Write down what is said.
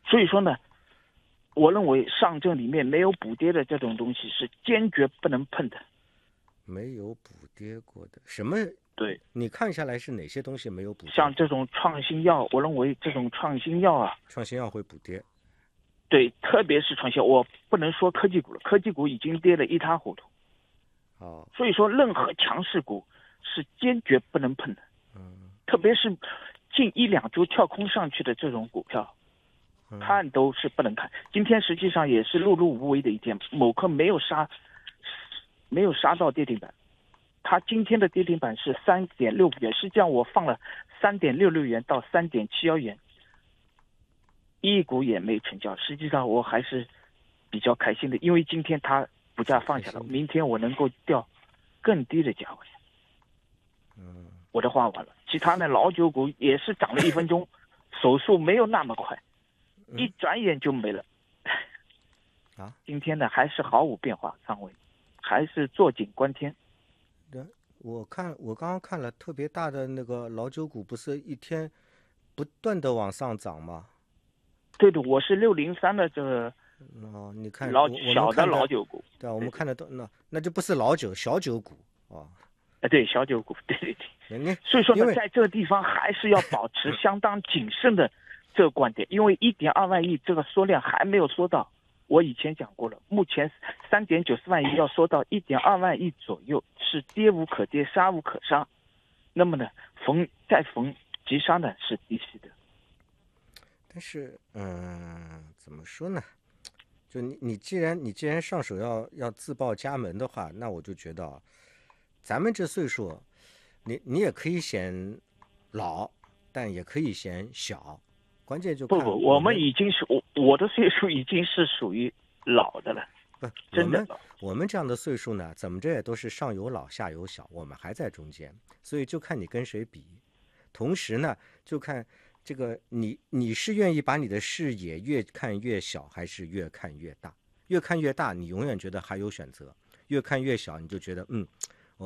所以说呢，我认为上证里面没有补跌的这种东西是坚决不能碰的。 没有补跌过的什么？ 对， 你看下来是哪些东西没有补跌？ 像这种创新药，我认为这种创新药啊， 创新药会补跌。 对，特别是创新药，我不能说科技股了，科技股已经跌得一塌糊涂。 哦， 所以说任何强势股是坚决不能碰的。特别是近1-2周跳空上去的这种股票，看都是不能看。今天实际上也是碌碌无为的一天，某科没有杀到跌停板，它今天的跌停板是3.65元，实际上我放了3.66元到3.71元，一股也没成交。实际上我还是比较开心的，因为今天它股价放下了，明天我能够调更低的价位。我的话完了，其他的老酒股也是涨了1分钟，手速没有那么快，一转眼就没了。今天呢还是毫无变化，仓位还是坐井观天。 我刚刚看了特别大的那个老酒股，不是一天不断的往上涨吗？ 对的，我是603的这个。 你看小的老酒股。 对，我们看的都那就不是老酒，小酒股啊。 对，小酒股，对。所以说呢，在这个地方还是要保持相当谨慎的这个观点，因为1.2万亿这个缩量还没有缩到，我以前讲过了，目前3.94万亿要缩到1.2万亿左右，是跌无可跌，杀无可杀。那么呢，再逢急杀呢是必须的。 但是怎么说呢？就你既然上手要自报家门的话，那我就觉得咱们这岁数，你也可以嫌老，但也可以嫌小，关键就看不，我们已经是我的岁数已经是属于老的了。 不， 真的我们这样的岁数呢，怎么着也都是上有老下有小，我们还在中间，所以就看你跟谁比。同时呢，就看这个你是愿意把你的视野越看越小，还是越看越大？越看越大，你永远觉得还有选择；越看越小，你就觉得